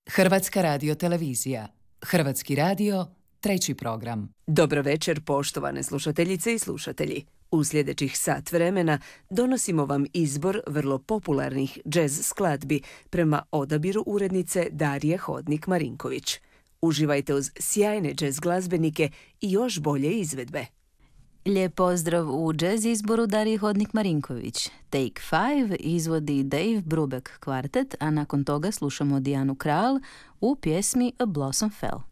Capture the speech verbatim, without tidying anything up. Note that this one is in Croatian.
Hrvatska radiotelevizija. Hrvatski radio, treći program. Dobro večer, poštovane slušateljice i slušatelji. U sljedećih sat vremena donosimo vam izbor vrlo popularnih džez skladbi prema odabiru urednice Darije Hodnik-Marinković. Uživajte uz sjajne džez glazbenike i još bolje izvedbe. Lijep pozdrav u džez izboru Darije Hodnik-Marinković. Take Five izvodi Dave Brubeck kvartet, a nakon toga slušamo Dijanu Kralj u pjesmi A Blossom Fell.